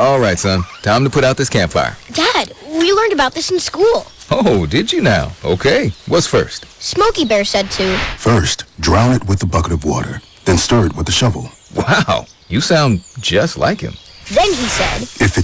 All right, son. Time to put out this campfire. Dad, we learned about this in school. Oh, did you now? Okay. What's first? Smokey Bear said to. First, drown it with a bucket of water. Then stir it with a shovel. Wow. You sound just like him. Then he said. If it